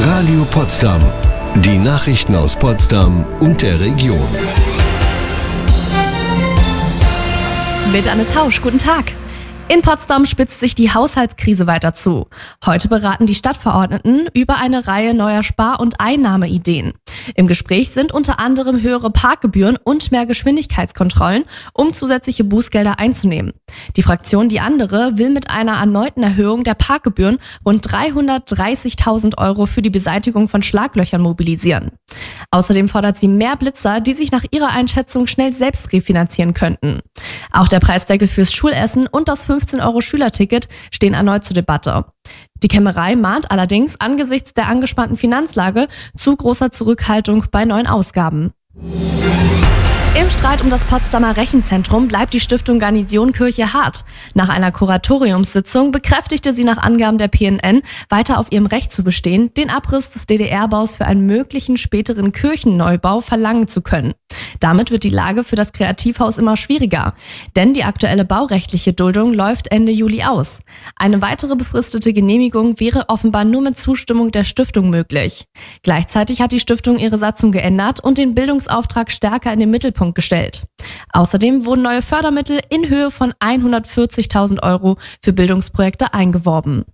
Radio Potsdam. Die Nachrichten aus Potsdam und der Region. Mit Anne Tausch, guten Tag. In Potsdam spitzt sich die Haushaltskrise weiter zu. Heute beraten die Stadtverordneten über eine Reihe neuer Spar- und Einnahmeideen. Im Gespräch sind unter anderem höhere Parkgebühren und mehr Geschwindigkeitskontrollen, um zusätzliche Bußgelder einzunehmen. Die Fraktion Die Andere will mit einer erneuten Erhöhung der Parkgebühren rund 330.000 € für die Beseitigung von Schlaglöchern mobilisieren. Außerdem fordert sie mehr Blitzer, die sich nach ihrer Einschätzung schnell selbst refinanzieren könnten. Auch der Preisdeckel fürs Schulessen und das 15 € Schülerticket stehen erneut zur Debatte. Die Kämmerei mahnt allerdings angesichts der angespannten Finanzlage zu großer Zurückhaltung bei neuen Ausgaben. Im Streit um das Potsdamer Rechenzentrum bleibt die Stiftung Garnisonkirche hart. Nach einer Kuratoriumssitzung bekräftigte sie nach Angaben der PNN weiter auf ihrem Recht zu bestehen, den Abriss des DDR-Baus für einen möglichen späteren Kirchenneubau verlangen zu können. Damit wird die Lage für das Kreativhaus immer schwieriger, denn die aktuelle baurechtliche Duldung läuft Ende Juli aus. Eine weitere befristete Genehmigung wäre offenbar nur mit Zustimmung der Stiftung möglich. Gleichzeitig hat die Stiftung ihre Satzung geändert und den Bildungsauftrag stärker in den Mittelpunkt gestellt. Außerdem wurden neue Fördermittel in Höhe von 140.000 € für Bildungsprojekte eingeworben.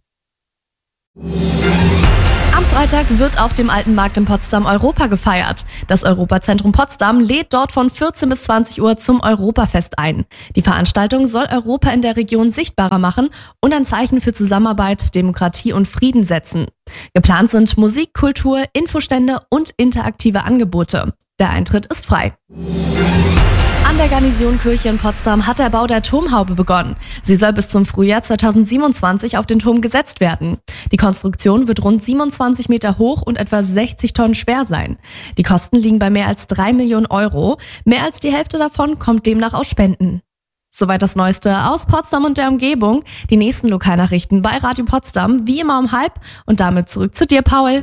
Am Freitag wird auf dem Alten Markt in Potsdam Europa gefeiert. Das Europazentrum Potsdam lädt dort von 14 bis 20 Uhr zum Europafest ein. Die Veranstaltung soll Europa in der Region sichtbarer machen und ein Zeichen für Zusammenarbeit, Demokratie und Frieden setzen. Geplant sind Musik, Kultur, Infostände und interaktive Angebote. Der Eintritt ist frei. An der Garnisonkirche in Potsdam hat der Bau der Turmhaube begonnen. Sie soll bis zum Frühjahr 2027 auf den Turm gesetzt werden. Die Konstruktion wird rund 27 Meter hoch und etwa 60 Tonnen schwer sein. Die Kosten liegen bei mehr als 3 Millionen €. Mehr als die Hälfte davon kommt demnach aus Spenden. Soweit das Neueste aus Potsdam und der Umgebung. Die nächsten Lokalnachrichten bei Radio Potsdam, wie immer um 12:30. Und damit zurück zu dir, Paul.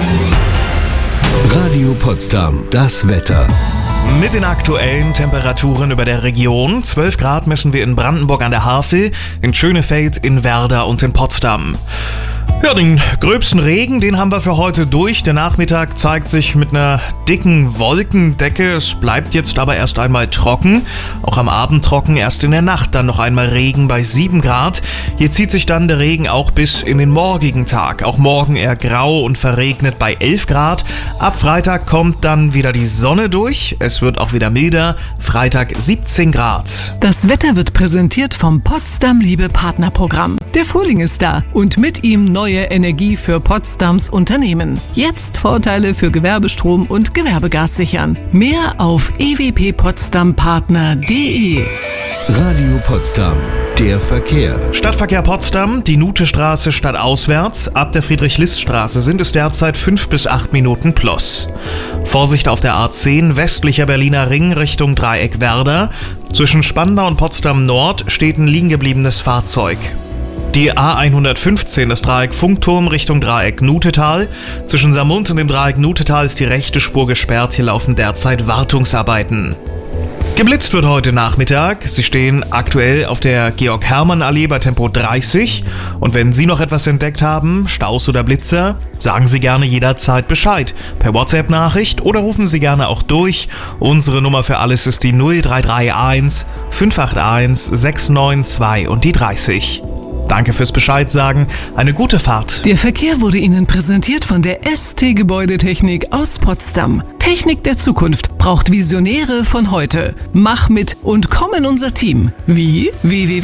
Radio Potsdam, das Wetter. Mit den aktuellen Temperaturen über der Region. 12 Grad messen wir in Brandenburg an der Havel, in Schönefeld, in Werder und in Potsdam. Ja, den gröbsten Regen, den haben wir für heute durch. Der Nachmittag zeigt sich mit einer dicken Wolkendecke. Es bleibt jetzt aber erst einmal trocken. Auch am Abend trocken, erst in der Nacht dann noch einmal Regen bei 7 Grad. Hier zieht sich dann der Regen auch bis in den morgigen Tag. Auch morgen eher grau und verregnet bei 11 Grad. Ab Freitag kommt dann wieder die Sonne durch. Es wird auch wieder milder. Freitag 17 Grad. Das Wetter wird präsentiert vom Potsdam Liebe Partnerprogramm. Der Frühling ist da und mit ihm neue Energie für Potsdams Unternehmen. Jetzt Vorteile für Gewerbestrom und Gewerbegas sichern. Mehr auf ewppotsdampartner.de. Radio Potsdam, der Verkehr. Stadtverkehr Potsdam, die Nuthestraße stadtauswärts. Ab der Friedrich-List-Straße sind es derzeit 5 bis 8 Minuten plus. Vorsicht auf der A10, westlicher Berliner Ring Richtung Dreieck Werder. Zwischen Spandau und Potsdam Nord steht ein liegen gebliebenes Fahrzeug. Die A115, das Dreieck Funkturm Richtung Dreieck Nutetal. Zwischen Samund und dem Dreieck Nutetal ist die rechte Spur gesperrt. Hier laufen derzeit Wartungsarbeiten. Geblitzt wird heute Nachmittag. Sie stehen aktuell auf der Georg-Hermann-Allee bei Tempo 30. Und wenn Sie noch etwas entdeckt haben, Staus oder Blitzer, sagen Sie gerne jederzeit Bescheid. Per WhatsApp-Nachricht oder rufen Sie gerne auch durch. Unsere Nummer für alles ist die 0331 581 692 und die 30. Danke fürs Bescheid sagen. Eine gute Fahrt. Der Verkehr wurde Ihnen präsentiert von der ST Gebäudetechnik aus Potsdam. Technik der Zukunft braucht Visionäre von heute. Mach mit und komm in unser Team. Wie?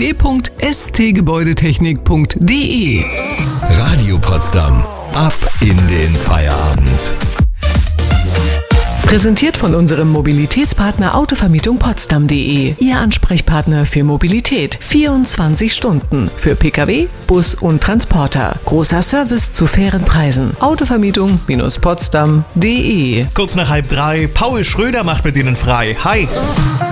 www.stgebäudetechnik.de. Radio Potsdam. Ab in den Feierabend. Präsentiert von unserem Mobilitätspartner Autovermietung Potsdam.de. Ihr Ansprechpartner für Mobilität. 24 Stunden. Für Pkw, Bus und Transporter. Großer Service zu fairen Preisen. Autovermietung-potsdam.de. Kurz nach 2:30, Paul Schröder macht mit Ihnen frei. Hi!